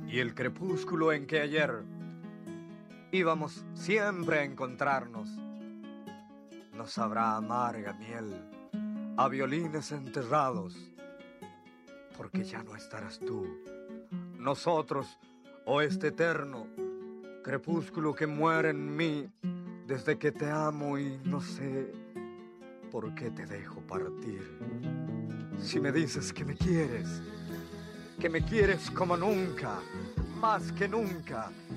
y el crepúsculo en que ayer íbamos siempre a encontrarnos nos sabrá amarga miel a violines enterrados, porque ya no estarás tú, nosotros o este eterno crepúsculo que muere en mí desde que te amo y no sé por qué te dejo partir. Si me dices que me quieres como nunca, más que nunca,